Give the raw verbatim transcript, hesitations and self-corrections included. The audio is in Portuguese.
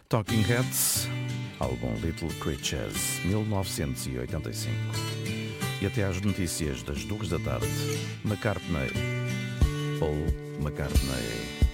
Talking Heads, álbum Little Creatures, mil novecentos e oitenta e cinco. E até às notícias das duas da tarde, McCartney, Paul McCartney.